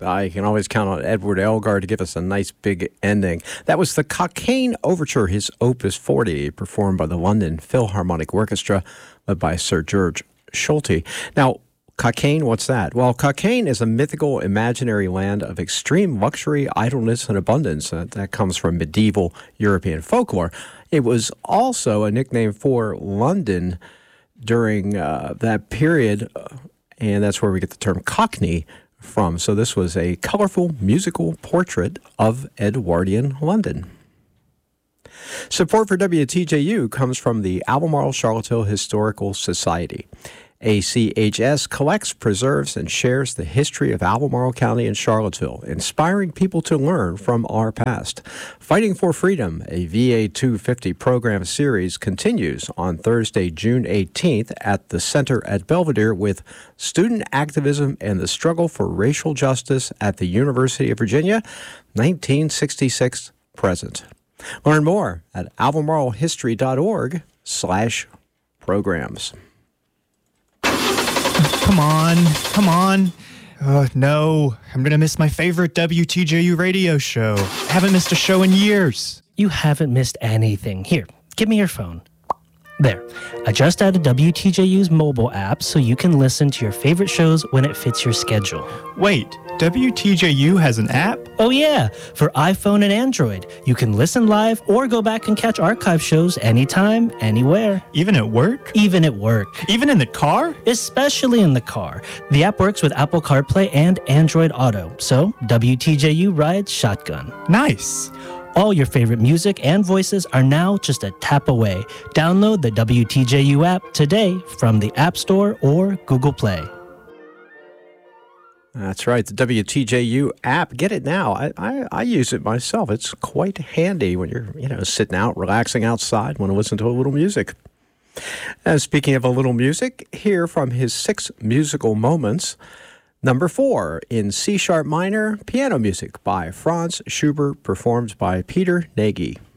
I can always count on Edward Elgar to give us a nice big ending. That was the Cockaigne Overture, his Opus 40, performed by the London Philharmonic Orchestra, led by Sir George Solti. Now, Cockaigne, what's that? Well, Cockaigne is a mythical, imaginary land of extreme luxury, idleness, and abundance. That comes from medieval European folklore. It was also a nickname for London during that period, and that's where we get the term Cockney from. So this was a colorful musical portrait of Edwardian London. Support for WTJU comes from the Albemarle Charlottesville Historical Society. ACHS collects, preserves, and shares the history of Albemarle County and Charlottesville, inspiring people to learn from our past. Fighting for Freedom, a VA 250 program series, continues on Thursday, June 18th at the Center at Belvedere with Student Activism and the Struggle for Racial Justice at the University of Virginia, 1966 present. Learn more at albemarlehistory.org/programs. Come on. No, I'm going to miss my favorite WTJU radio show. I haven't missed a show in years. You haven't missed anything. Here, give me your phone. There. I just added WTJU's mobile app so you can listen to your favorite shows when it fits your schedule. Wait, WTJU has an app? Oh yeah, for iPhone and Android. You can listen live or go back and catch archive shows anytime, anywhere. Even at work? Even at work. Even in the car? Especially in the car. The app works with Apple CarPlay and Android Auto, so WTJU rides shotgun. Nice. All your favorite music and voices are now just a tap away. Download the WTJU app today from the App Store or Google Play. That's right, the WTJU app. Get it now. I use it myself. It's quite handy when you're sitting out, relaxing outside, want to listen to a little music. And speaking of a little music, here from his 6 musical moments. Number 4, in C-sharp minor, piano music by Franz Schubert, performed by Peter Nagy.